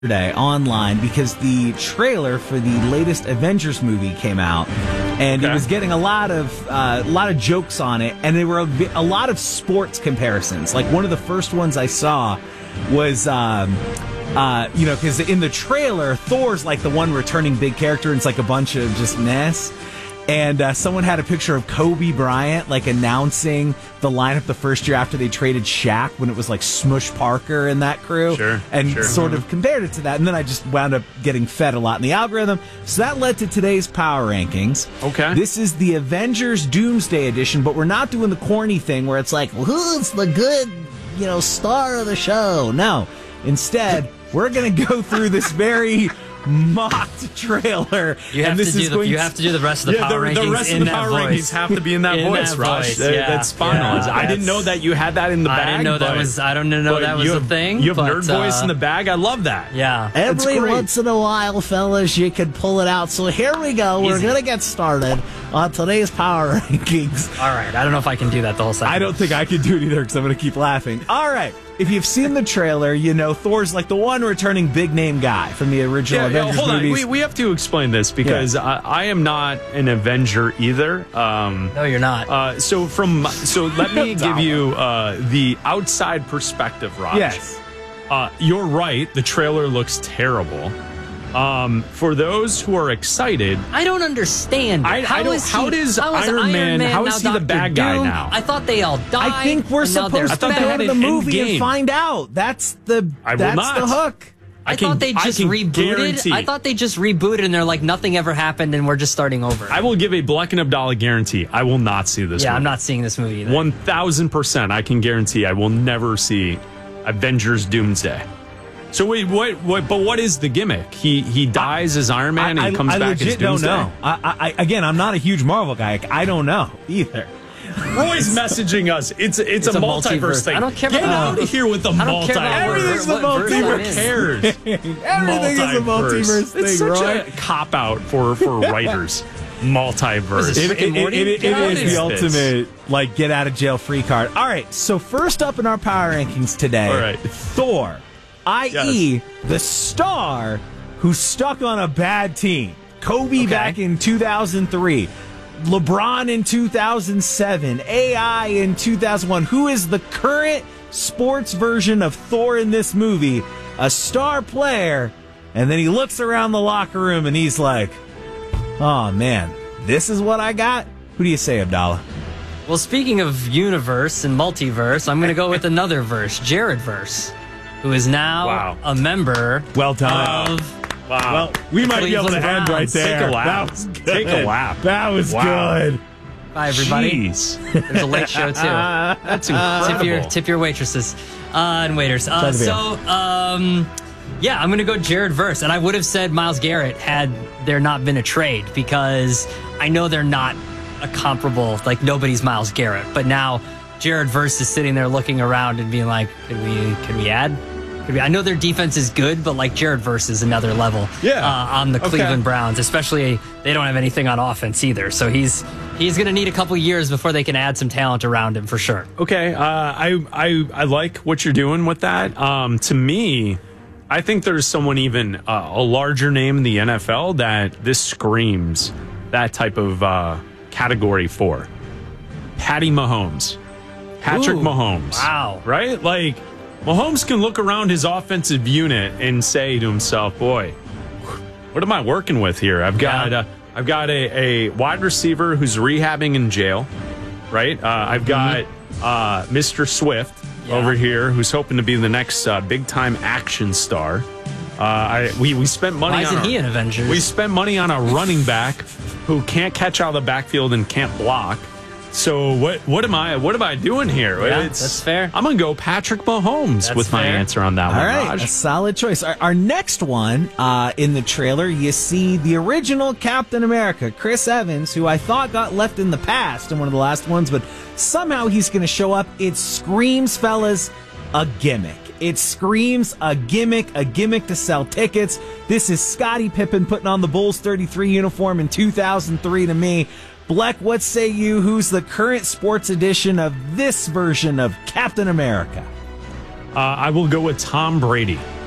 yesterday online because the trailer for the latest Avengers movie came out, and it was getting a lot of jokes on it, and there were a lot of sports comparisons. Like one of the first ones I saw was, because in the trailer, Thor's like the one returning big character, and it's like a bunch of just mess. And someone had a picture of Kobe Bryant, like, announcing the lineup the first year after they traded Shaq when it was, like, Smush Parker and that crew. Sort of compared it to that. And then I just wound up getting fed a lot in the algorithm. So that led to today's Power Rankings. Okay. This is the Avengers Doomsday Edition, but we're not doing the corny thing where it's like, well, who's the good, star of the show? No. Instead, we're going to go through this very mocked trailer. You have to do the rest of the Power Rankings. The rest of the Power Rankings have to be in that voice, Raj. That's final. I didn't know that you had that in the bag. I didn't know that was a thing. You have nerd voice in the bag. I love that. Yeah. Every once in a while, fellas, you can pull it out. So here we go. We're going to get started on today's Power Rankings. All right. I don't know if I can do that the whole segment. I don't think I can do it either because I'm going to keep laughing. All right. If you've seen the trailer, Thor's like the one returning big name guy from the original Avengers movies. We have to explain this because I am not an Avenger either. No, you're not. So let me give you the outside perspective, Raj. Yes. You're right. The trailer looks terrible. For those who are excited, I don't understand. How does Iron Man? How is he the bad guy now? I thought they all died. I think we're supposed to go to the movie and find out. That's the hook. I thought they just rebooted. I thought they just rebooted and they're like, nothing ever happened and we're just starting over. I will give a Black and Abdallah guarantee. I will not see this movie. I'm not seeing this movie either. 1,000%. I can guarantee I will never see Avengers Doomsday. So wait, what is the gimmick? He dies as Iron Man and he comes back as Doomsday? Don't know. Again, I'm not a huge Marvel guy. I don't know either. Roy's messaging us. It's a multiverse thing. I don't care about Get out of here with the multiverse. Everything's a multiverse. Who cares? Everything is a multiverse thing, It's such a cop-out for writers. Multiverse. It is the ultimate, get out of jail free card. All right, so first up in our Power Rankings today, Thor, i.e. the star who's stuck on a bad team. Kobe back in 2003. LeBron in 2007, AI in 2001. Who is the current sports version of Thor in this movie? A star player, and then he looks around the locker room and he's like, oh man, this is what I got? Who do you say, Abdallah? Well, speaking of universe and multiverse, I'm going to go with another verse, Jared Verse, who is now a member of... Wow. Well, we might be able to end right there. Take a lap. That was good. Take a lap. That was good. Bye, everybody. Jeez. There's a late show, too. That's incredible. Tip your waitresses and waiters. I'm going to go Jared Verse. And I would have said Myles Garrett had there not been a trade because I know they're not a comparable, nobody's Myles Garrett. But now Jared Verse is sitting there looking around and being like, could we add? I know their defense is good, but Jared Verse is another level on the Cleveland Browns. Especially, they don't have anything on offense either. So he's going to need a couple years before they can add some talent around him for sure. Okay, I like what you're doing with that. To me, I think there's someone even a larger name in the NFL that this screams that type of category for. Patty Mahomes. Patrick Mahomes. Wow. Right? Mahomes can look around his offensive unit and say to himself, boy, what am I working with here? I've got a wide receiver who's rehabbing in jail, right? I've got Mr. Swift over here who's hoping to be the next big-time action star. We spent money Why isn't he an Avengers? We spent money on a running back who can't catch out of the backfield and can't block. So what am I doing here? Yeah, that's fair. I'm gonna go Patrick Mahomes with my answer on that one. All right, Raj. a solid choice. Our next one in the trailer, you see the original Captain America, Chris Evans, who I thought got left in the past in one of the last ones, but somehow he's going to show up. It screams, fellas, a gimmick. It screams a gimmick to sell tickets. This is Scottie Pippen putting on the Bulls 33 uniform in 2003 to me. Bleck, what say you? Who's the current sports edition of this version of Captain America? I will go with Tom Brady.